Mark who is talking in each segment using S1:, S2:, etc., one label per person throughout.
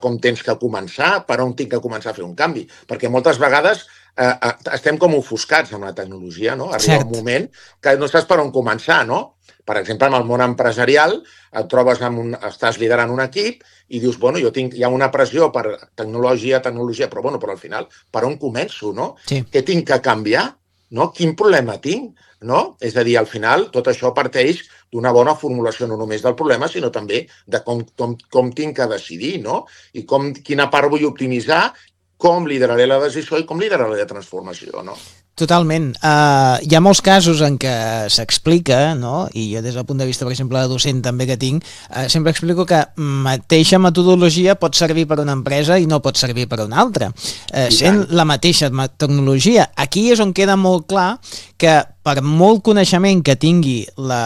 S1: com tens que començar, per on tinc que començar a fer un canvi. Perquè moltes vegades estem com ofuscats amb la tecnologia, no? Arriba un moment que no saps per on començar, no? Per exemple, en el món empresarial et trobes estàs liderant un equip i dius, bueno, hi ha una pressió per tecnologia, però al final, per on començo, no?
S2: Sí.
S1: Què tinc que canviar? No? Quin problema tinc? No? És a dir, al final, tot això parteix d'una bona formulació no només del problema, sinó també de com tinc que decidir, no? I quina part vull optimitzar, com lideraré la decisió i com lideraré la transformació, no?
S2: Totalment. Hi ha molts casos en què s'explica, no? I jo des del punt de vista, per exemple, de docent també que tinc, sempre explico que mateixa metodologia pot servir per una empresa i no pot servir per una altra. Sent la mateixa tecnologia. Aquí és on queda molt clar que per molt coneixement que tingui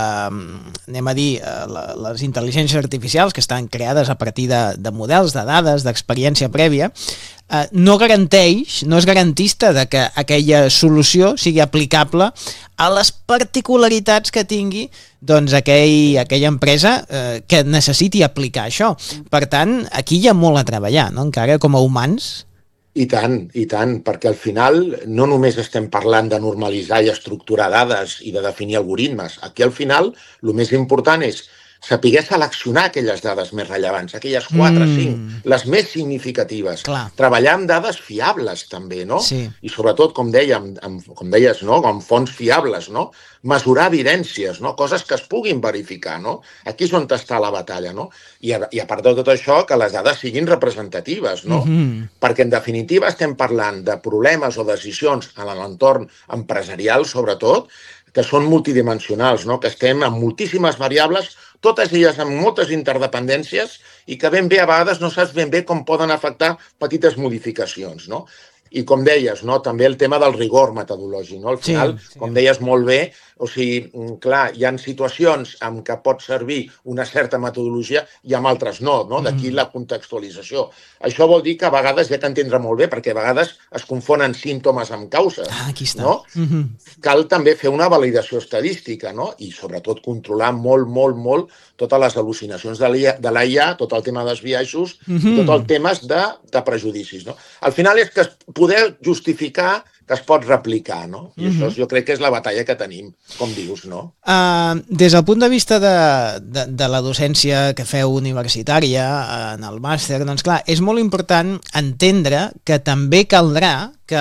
S2: les intel·ligències artificials que estan creades a partir de models, de dades, d'experiència prèvia, no és garantista de que aquella solució sigui aplicable a les particularitats que tingui doncs, aquella empresa que necessiti aplicar això. Per tant, aquí hi ha molt a treballar, no? Encara com a humans.
S1: I tant, perquè al final no només estem parlant de normalitzar i estructurar dades i de definir algoritmes. Aquí al final el més important és saber seleccionar aquelles dades més rellevants, aquelles 4, 5, les més significatives.
S2: Clar.
S1: Treballar amb dades fiables també, no?
S2: Sí.
S1: I sobretot, com deies, no? Amb fonts fiables, no? Mesurar evidències, no? Coses que es puguin verificar, no? Aquí és on està la batalla, no? I a part de tot això, que les dades siguin representatives, no? Perquè, en definitiva, estem parlant de problemes o decisions en l'entorn empresarial, sobretot, que són multidimensionals, no? Que estem amb moltíssimes variables, totes elles amb moltes interdependències i que ben bé a vegades no saps ben bé com poden afectar petites modificacions, no? I com deies, no? També el tema del rigor metodològic, no? Al final, com deies molt bé, o sigui, clar, hi ha situacions en què pot servir una certa metodologia i en altres no? D'aquí la contextualització. Això vol dir que a vegades hi ha que entendre molt bé, perquè a vegades es confonen símptomes amb causes.
S2: Aquí està.
S1: No? Cal també fer una validació estadística, no? I sobretot controlar molt totes les al·lucinacions de l'IA, tot el tema dels biaixos, tot el tema de prejudicis. No? Al final és que poder justificar que es pot replicar, no? I això jo crec que és la batalla que tenim, com dius, no?
S2: Des del punt de vista de la docència que feu universitària en el màster, doncs clar, és molt important entendre que també caldrà que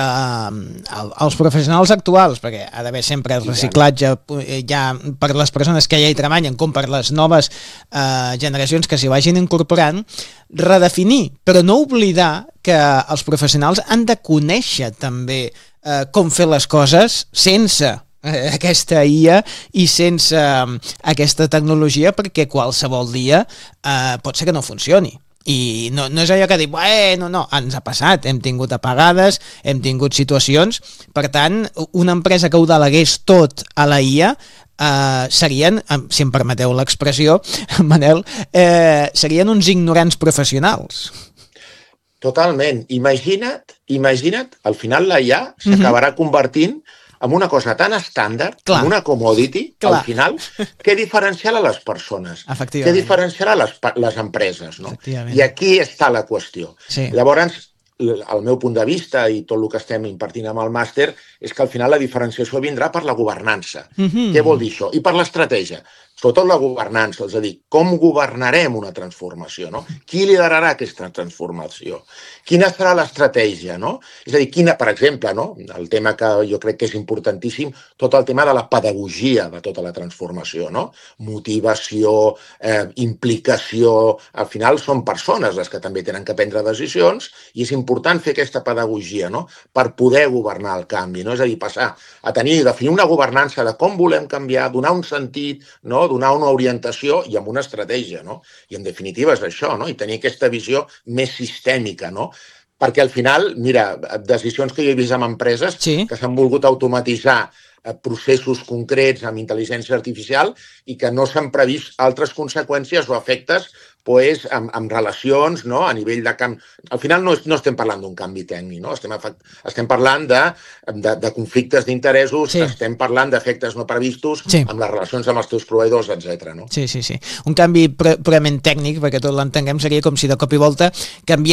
S2: els professionals actuals, perquè ha d'haver sempre el reciclatge ja per les persones que ja hi treballen com per les noves generacions que s'hi vagin incorporant, redefinir, però no oblidar que els professionals han de conèixer també com fer les coses sense aquesta IA i sense aquesta tecnologia, perquè qualsevol dia pot ser que no funcioni. I no és allò que dic, no, ens ha passat, hem tingut apagades, hem tingut situacions, per tant, una empresa que ho delegués tot a la IA serien, si em permeteu l'expressió, Manel, serien uns ignorants professionals.
S1: Totalment. Imagina't, al final la IA s'acabarà convertint en una cosa tan estàndard, en una commodity, al final, què diferenciarà les persones? Què diferenciarà les empreses? No? I aquí està la qüestió.
S2: Sí.
S1: Llavors, el meu punt de vista i tot el que estem impartint amb el màster és que al final la diferenciació vindrà per la governança. Què vol dir això? I per l'estratègia. Sobretot la governança, és a dir, com governarem una transformació, no? Qui liderarà aquesta transformació? Quina serà l'estratègia, no? És a dir, per exemple, no? El tema que jo crec que és importantíssim, tot el tema de la pedagogia de tota la transformació, no? Motivació, implicació, al final són persones les que també tenen que prendre decisions i és important fer aquesta pedagogia, no? Per poder governar el canvi, no? És a dir, passar a definir una governança de com volem canviar, donar un sentit, no? Donar una orientació i amb una estratègia, no? I en definitiva és això, no? I tenir aquesta visió més sistèmica, no? Perquè al final, mira, decisions que jo he vist en empreses que s'han volgut automatitzar processos concrets amb intel·ligència artificial i que no s'han previst altres conseqüències o efectes amb relacions a nivell de canvi. Al final no estem parlant d'un canvi tècnic, no? Estem parlant de conflictes d'interessos, estem parlant d'efectes no previstos amb les relacions amb els teus proveïdors, etc.
S2: Sí. Un canvi purament tècnic, perquè tot l'entenguem, seria com si de cop i volta canviés